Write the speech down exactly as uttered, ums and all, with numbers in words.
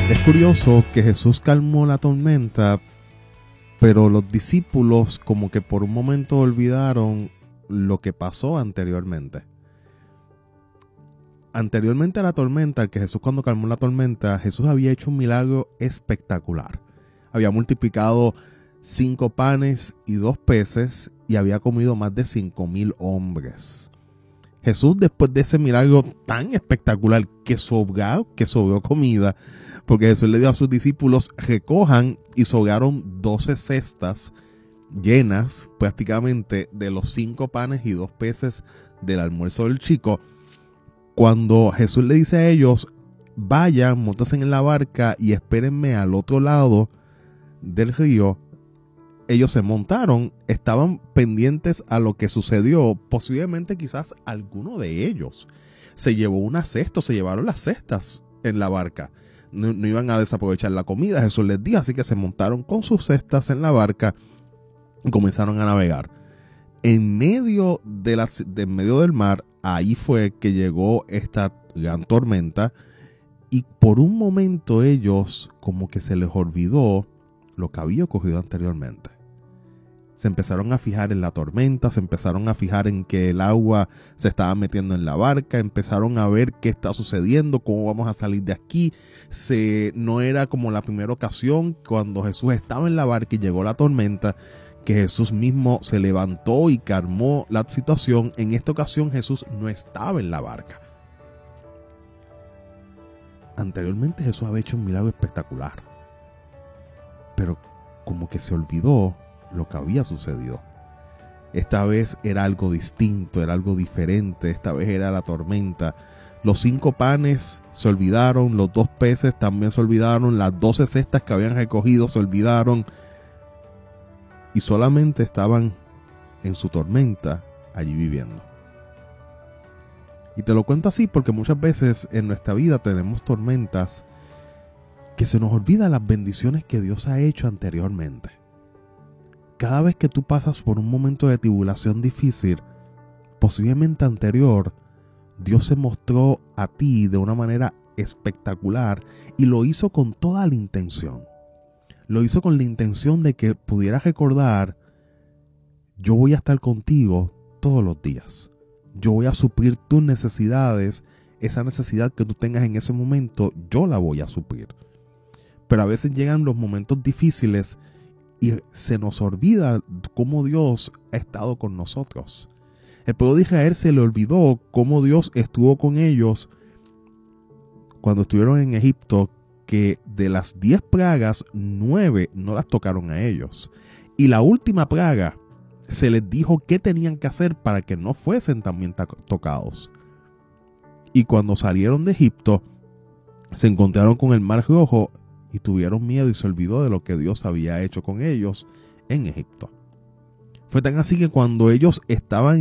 Es curioso que Jesús calmó la tormenta, pero los discípulos como que por un momento olvidaron lo que pasó anteriormente. Anteriormente a la tormenta, que Jesús cuando calmó la tormenta, Jesús había hecho un milagro espectacular. Había multiplicado cinco panes y dos peces y había comido más de cinco mil hombres. Jesús, después de ese milagro tan espectacular que sobró, que sobró comida, porque Jesús le dio a sus discípulos recojan y sobraron doce cestas llenas prácticamente de los cinco panes y dos peces del almuerzo del chico. Cuando Jesús le dice a ellos, vayan, móntense en la barca y espérenme al otro lado del río, ellos se montaron, estaban pendientes a lo que sucedió. Posiblemente quizás alguno de ellos se llevó una cesta, se llevaron las cestas en la barca. No, no iban a desaprovechar la comida, Jesús les dijo, así que se montaron con sus cestas en la barca y comenzaron a navegar. En medio, de la, de en medio del mar, ahí fue que llegó esta gran tormenta y por un momento ellos como que se les olvidó lo que había ocurrido anteriormente. Se empezaron a fijar en la tormenta, se empezaron a fijar en que el agua se estaba metiendo en la barca, empezaron a ver qué está sucediendo, cómo vamos a salir de aquí. Se, no era como la primera ocasión cuando Jesús estaba en la barca y llegó la tormenta, que Jesús mismo se levantó y calmó la situación. En esta ocasión Jesús no estaba en la barca. Anteriormente Jesús había hecho un milagro espectacular, pero como que se olvidó lo que había sucedido. Esta vez era algo distinto, era algo diferente, esta vez era la tormenta. Los cinco panes se olvidaron, los dos peces también se olvidaron, las doce cestas que habían recogido se olvidaron y solamente estaban en su tormenta allí viviendo. Y te lo cuento así porque muchas veces en nuestra vida tenemos tormentas que se nos olvidan las bendiciones que Dios ha hecho anteriormente. Cada vez que tú pasas por un momento de tribulación difícil, posiblemente anterior, Dios se mostró a ti de una manera espectacular y lo hizo con toda la intención. Lo hizo con la intención de que pudieras recordar, yo voy a estar contigo todos los días. Yo voy a suplir tus necesidades, esa necesidad que tú tengas en ese momento, yo la voy a suplir. Pero a veces llegan los momentos difíciles y se nos olvida cómo Dios ha estado con nosotros. El pueblo de Israel se le olvidó cómo Dios estuvo con ellos cuando estuvieron en Egipto, que de las diez plagas, nueve no las tocaron a ellos. Y la última plaga se les dijo qué tenían que hacer para que no fuesen también tocados. Y cuando salieron de Egipto, se encontraron con el Mar Rojo y tuvieron miedo y se olvidó de lo que Dios había hecho con ellos en Egipto. Fue tan así que cuando ellos estaban